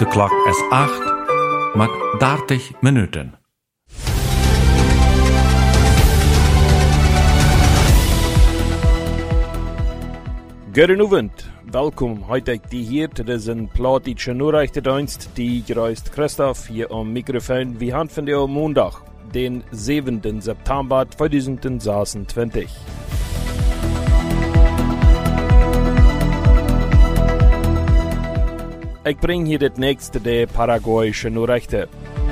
De klok is 8, met 30 minuten. Goedenavond, welkom. Heute die hier, dit is een plaatje Nachrichtendienst, die gereist Christoph hier am Mikrofon. Wir haben von der Montag, den 7. September 2026. Ich bring hier das nächste der paraguayische Nachrichten.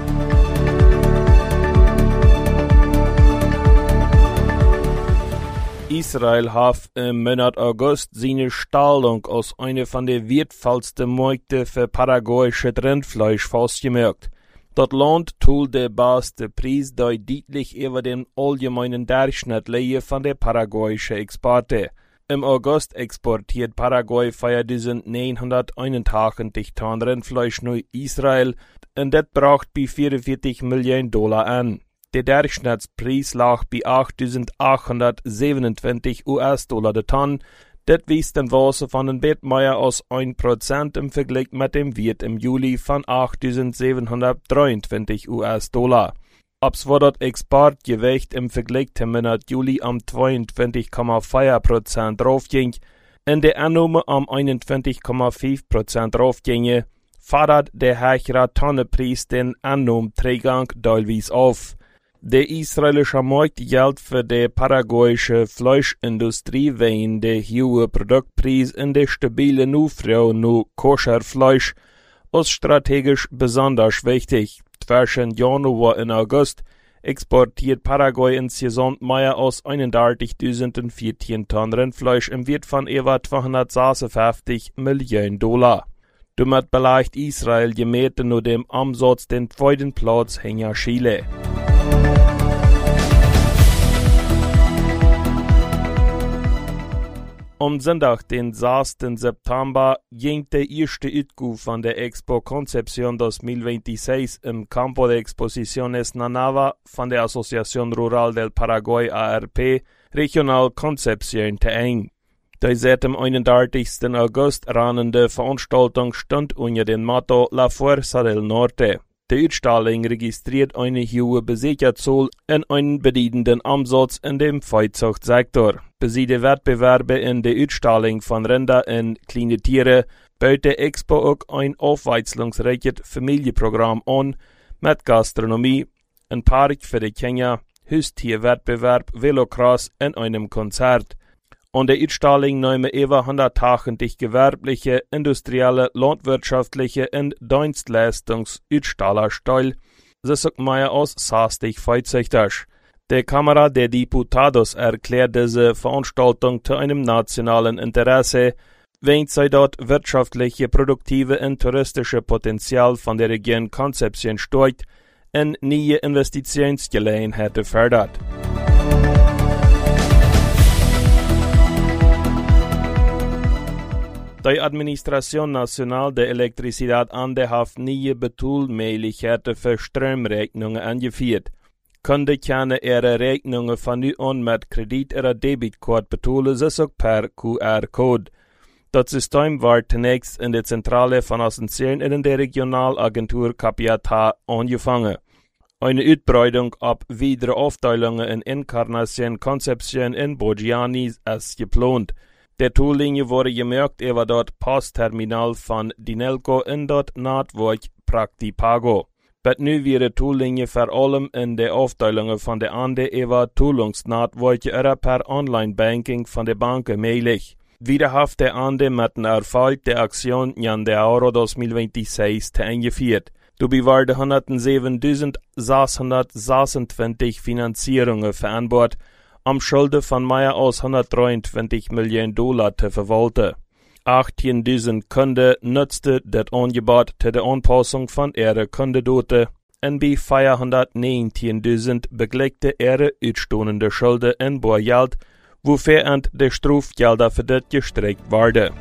Israel hat im Monat August seine Stellung als eine von den wertvollsten Märkten für paraguayisches Rindfleisch festgemerkt. Das Land tut der beste Preis, der deutlich über den allgemeinen Durchschnitt liegt von der paraguayischen Exporte. Im August exportiert Paraguay 4.981 Tonnen Rindfleisch nach Israel und das braucht bei $44 Millionen an. Der Durchschnittspreis lag bei $8.827 der Tonne. Das wies den Werte von den Bettmeier aus 1% im Vergleich mit dem Wert im Juli von $8.723. Ob's war das Exportgewicht im Vergleich zum Monat Juli am 22,4% raufging, in der Annahme am 21,5% raufginge, fordert der höhere Tonnenpreis den Annahmeträgung teilweise auf. Der israelische Markt gilt für die paraguayische Fleischindustrie wegen der hohen Produktpreis und der stabilen Nachfrage nach Koscherfleisch als strategisch besonders wichtig. Zwischen Januar und August exportiert Paraguay insgesamt mehr als 31.014 Tonnen Rindfleisch im Wert von etwa $256 Millionen. Damit belegt Israel gemäht nur dem Umsatz den zweiten Platz hinter Chile. Am Sonntag, den 6. September, ging der erste Uitgave von der Expo Concepción 2026 im Campo de Exposiciones Nanava von der Asociación Rural del Paraguay ARP Regional Concepción te ein. Die seit dem 31. August rannende Veranstaltung stand unter dem Motto La Fuerza del Norte. Die Ausstellung registriert eine hohe Besucherzahl und einen bedeutenden Umsatz in dem Viehzuchtsektor. Besiede Wettbewerbe in der Ausstellung von Rinder und kleine Tiere, baut der Expo auch ein aufwechslungsreiches Familienprogramm an, mit Gastronomie, ein Park für die Kinder, Haustierwettbewerb, Velocross und einem Konzert. An der Ausstellung nehmen über 180 gewerbliche, industrielle, landwirtschaftliche und Dienstleistungsaussteller teil, das ist mehr als 60 Viehzüchter. Der Kamera der Diputados erklärt diese Veranstaltung zu einem nationalen Interesse, wenn sie dort wirtschaftliche, produktive und touristische Potenzial von der Region Concepción steigt und neue Investitionsgelegenheiten fördert. Die Administración Nacional de Electricidad Ande hat neue Bezahlmöglichkeiten für Stromrechnungen angeführt. Kunde können ihre Rechnungen von nu an mit Kredit- oder Debitkarte bezahlen, das auch per QR-Code. Das System war zunächst in der Zentrale von Asunción in der Regionalagentur Capiatá angefangen. Eine Ausbreitung ab weitere Aufteilungen in Encarnación, Concepción und Bogiani ist geplant. Der Toollinie wurde gemerkt über dort Postterminal von Dinelco in dort Nahtwerk Praktipago. Bet nu wäre Toollinie vor allem in der Aufteilung von der Ande über Toolungsnahtwerke oder per Online-Banking von der Bank möglich. Wieder hat der Ande mit dem Erfolg der Aktion Jan de Oro 2026 eingeführt. Dabei waren 107.626 Finanzierungen vereinbart, am Schulden von mehr als $123 Millionen zu verwalten. 18.000 Kunden nutzte das Angebot zur der Anpassung von ihren Kundendaten und bei 419.000 begleichte ihre ausstehende Schulden in Bargeld, wofür die Strafgelder für das gestreckt werden.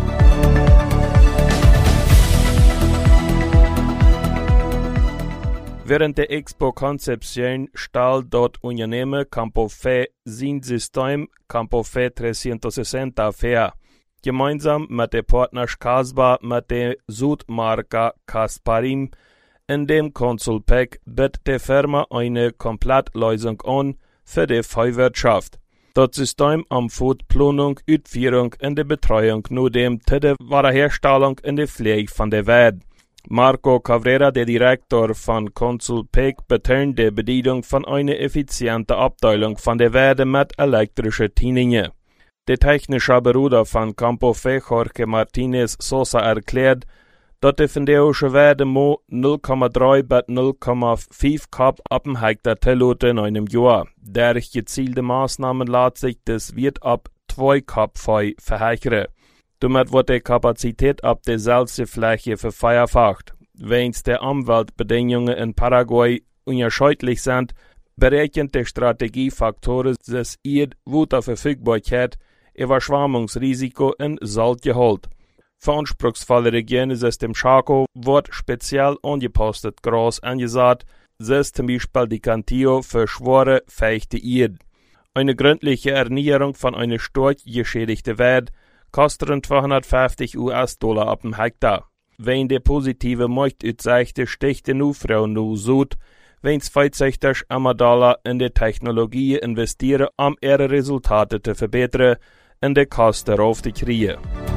Während der Expo Concepción stellt dort Unternehmen Campo Fe sein System Campo Fe 360 vor. Gemeinsam mit der Partners Kasba mit der Südmarka Kasparim in dem Konsulpack bietet die Firma eine Komplettlösung an für die Viehwirtschaft. Das System umfasst Planung, Uitführung und die Betreuung nur dem der Wiederherstellung und der Pflege von der Weide. Marco Cabrera, der Direktor von Consulpack, betont die Bedienung von einer effizienten Abteilung von der Weide mit elektrischen Dienungen. Der technische Bruder von Campo Fe, Jorge Martinez Sosa, erklärt, dass die Fenderische Weide 0,3 bis 0,5 Kap ab dem Hektar tillot in einem Jahr. Durch gezielte Maßnahmen lässt sich das Wirt ab 2 Kap verheichern. Damit wird die Kapazität ab der Fläche vervierfacht. Wenn die Umweltbedingungen in Paraguay unerschütterlich sind, berechnet die Strategiefaktoren des Wasserverfügbarkeit, Überschwemmungsrisiko und Salzgehalt. Für anspruchsvolle Regionen ist dem Chaco wird speziell angepasstes Gras angesagt, ist zum Beispiel die Cantillo für schwere, feuchte Erde. Eine gründliche Ernährung von einer stark geschädigten Weide kostet $250 ab dem Hektar. Wenn die positive Marktaussichten sticht nu Frau nu Süd, wenn Zweizüchters $1 in die Technologie investieren, um ihre Resultate zu verbessern und die Kosten darauf zu kriegen.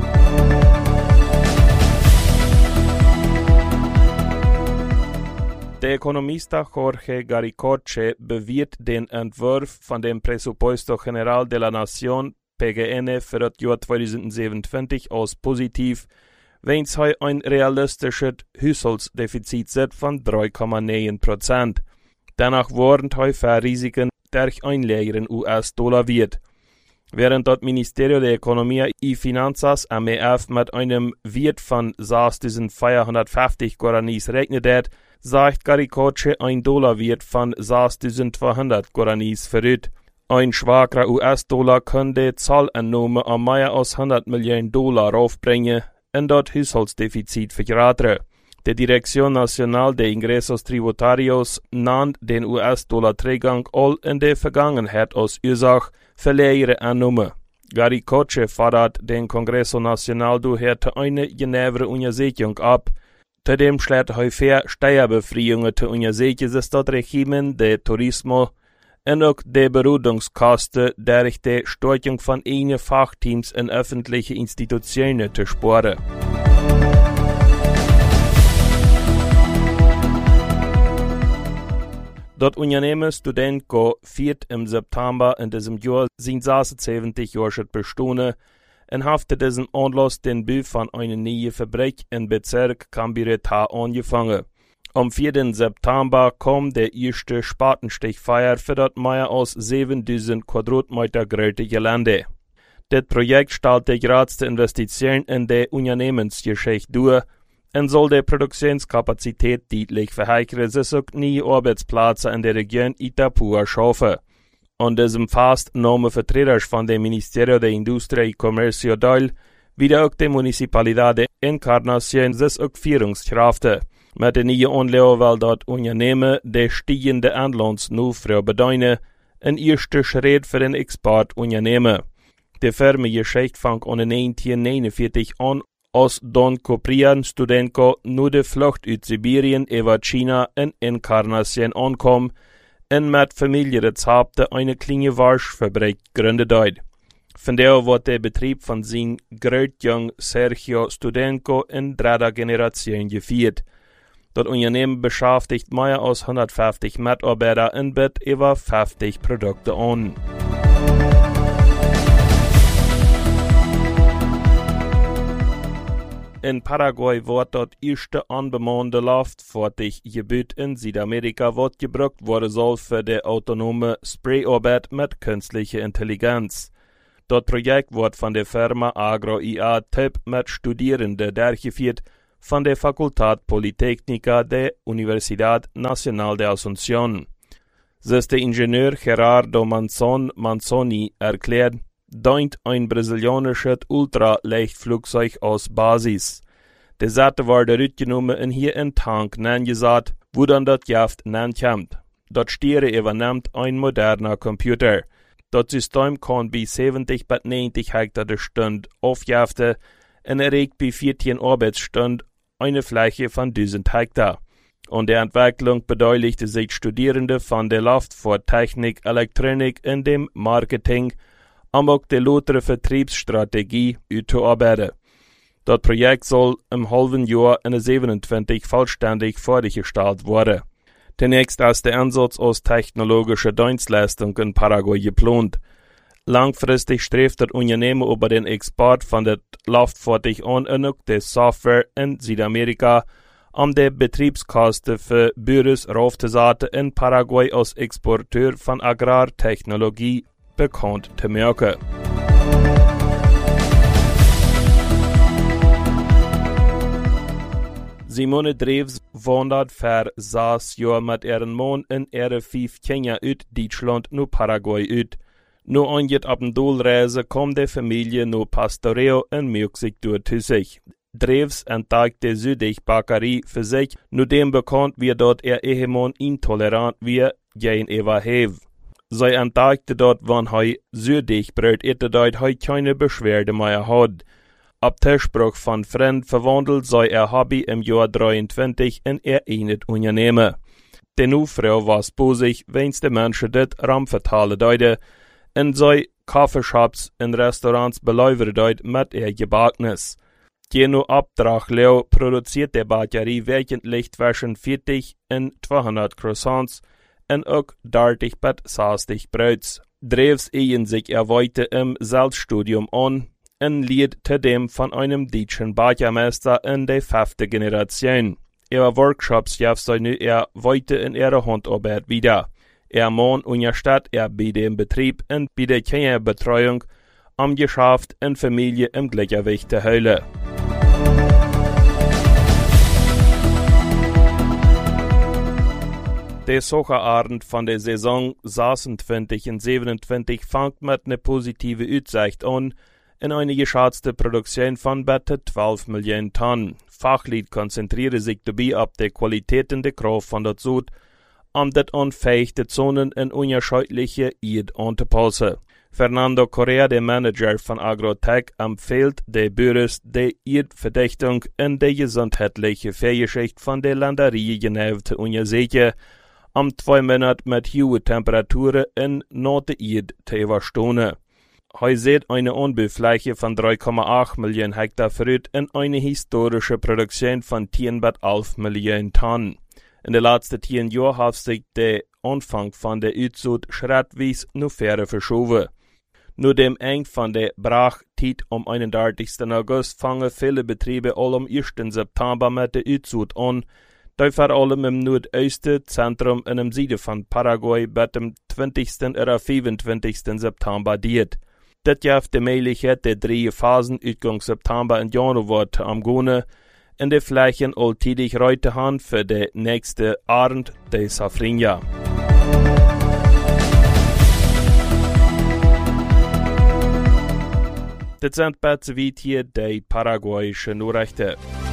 Der Economista Jorge Garicoche bewirbt den Entwurf von dem Presupuesto General de la Nación PGN für das Jahr 2027 als positiv, wenn es ein realistisches Haushaltsdefizit sieht von 3,9%. Danach waren Risiken durch ein lägeren US-Dollar wird. Während das Ministerio de Economía y Finanzas MEF mit einem Wert von 6.450 Guaranis rechnet, sagt Garicoche ein Dollarwert von 6.200 Guaranis verrückt. Ein schwacher US-Dollar könnte die Zahlannahme an mehr als $100 Millionen aufbringen und das Haushaltsdefizit vergrößern. Die Dirección Nacional de Ingresos Tributarios nannt den US-Dollar-Trägung all in der Vergangenheit als Ursache für lägere Annahme. Garicoche fordert den Congreso Nacional daher eine genauere Untersuchung ab. Zudem schlägt häufig Steuerbefreiungen zu untersuchen, dass das Regime de Turismo und auch die Berodungskosten durch die Stärkung von eigenen Fachteams in öffentliche Institutionen zu sparen. Das Unternehmen Studenco feiert im September in diesem Jahr sein 76-jähriges Bestehen und hat zu diesem Anlass den Bau von einer neuen Fabrik im Bezirk Cambireta angefangen. Am 4. September kam der erste Spatenstichfeier für das mehr als 7000 Quadratmeter große Gelände. Das Projekt stellt die größte Investition in die Unternehmensgeschichte durch und soll die Produktionskapazität deutlich verheiraten, sich auch neue Arbeitsplätze in der Region Itapúa schaffen. An diesem Fest nahmen Vertreter von dem Ministerio de Industria y Comercio teil, wie auch die Municipalidad de Encarnación, sich auch Führungskräfte. Mit der neuen Anlage will das Unternehmen die steigende Anlandsnachfrage bedeuten, ein erster Schritt für den Exportunternehmen. Die Firmengeschichte fängt an 1949 an, als Don Coprian Studenco nur die Flucht aus Sibirien über China in Encarnación ankam und mit Familienrezepten eine kleine Waschfabrik gegründet hat. Von der wird der Betrieb von seinem Großjungen Sergio Studenco in dritter Generation geführt. Das Unternehmen beschäftigt mehr als 150 Mitarbeiter und bietet über 50 Produkte an. In Paraguay wird das erste unbemannte Luftfahrtgebiet in Südamerika gebraucht worden soll für die autonome Sprayarbeit mit künstlicher Intelligenz. Das Projekt wird von der Firma Agro-IA TIP mit Studierenden durchgeführt von der Fakultad Politécnica der Universidad Nacional de Asunción. Das der Ingenieur Gerardo Manzoni erklärt, dient ein brasilianisches Ultraleichtflugzeug aus Basis. Die Seite wurde rausgenommen und hier in Tank gesagt, wo dann das Gift kommt. Dort Stiere übernimmt ein moderner Computer. Das System kann bis 70 bis 90 Hektar de Stunde aufjaften und erregt bei 14 Arbeitsstunden eine Fläche von 1000 Hektar. Und der Entwicklung beteiligte sich Studierende von der Luftfahrttechnik, Elektronik und dem Marketing, um auch die lautere Vertriebsstrategie auszuarbeiten. Das Projekt soll im halben Jahr in 27 vollständig fertiggestellt werden. Zunächst ist der Ansatz aus technologischer Dienstleistung in Paraguay geplant. Langfristig strebt das Unternehmen über den Export von der Luftfahrt an und auch der Software in Südamerika, um die Betriebskosten für Büros raufzusetzen in Paraguay als Exporteur von Agrartechnologie bekannt zu machen. Simone Dreves wandert für 6 Jahre mit ihrem Mann in ihre 5 Kinder aus Deutschland nach Paraguay aus. Nur anjet ab dem Dolreise kommt die Familie nach Pastoreo in Mexiko zu sich. Dreves entdeckte Süddichtbäckerei für sich, nur dem bekannt wird dort ihr Ehemann intolerant wie gegenüber Hev. Sie entdeckte dort, wann Süddichtbrot ette, dort keine Beschwerde mehr hat. Ab Tischbruch von Freund verwandelt sei ihr Hobby im Jahr 23 in ihr eigenes Unternehmen. Die Frau war bosig, wenn's die Menschen das Ramvertale deute, und sei Kaffeeshops und Restaurants beläufere deut mit ihr Gebackenes. Jeno Abtrag Leo produziert der Batterie wöchentlich zwischen 40 und 200 Croissants und auch 30 bis 60 Bröts. Dreves ehen sich weite im Selbststudium an und lied zudem von einem deutschen Bäckermeister in der 5. Generation. Ihre Workshops gab sie nu weite in ihrer Handarbeit wieder. Ihr Mann unterstützt bei dem Betrieb und bei der Kinderbetreuung, am Geschäft und Familie im Gleichgewicht zu halten. Der Soccerabend von der Saison 26 und 27 fängt mit einer positiven Aussicht an, in eine geschätzte Produktion von bitte 12 Millionen Tonnen. Fachlied konzentriere sich dabei auf die Qualität und die Kraft von der Sud, um das unfähige Zonen in unterschiedliche Eid anzupassen. Fernando Correa, der Manager von Agrotech, empfiehlt den Büros die Eidverdichtung und die gesundheitliche Fähigkeit von der Landerie genau zu untersuchen, um 2 Monate mit hohen Temperaturen in Nord-Eid zu überstehen. Hij sieht eine Anbaufläche von 3,8 Millionen Hektar Fruit und eine historische Produktion von 10 bis 11 Millionen Tonnen. In den letzten 10 Jahren hat sich der Anfang von der Utzut schrittweise noch fähre verschoben. Nur dem Eng von der Brachzeit am 31. August fangen viele Betriebe all am 1. September mit der Utzut an, die vor allem im Nordosten, Zentrum und im Süden von Paraguay bis dem 20. oder 25. September diet. Das gibt die Möglichkeit, die 3 Phasen Ausgang September und Januar zu umgehen, in die Flächen alltäglich reute haben für die nächste Abend der Safrinja. Das sind besser wie hier die paraguayischen Nachrichten.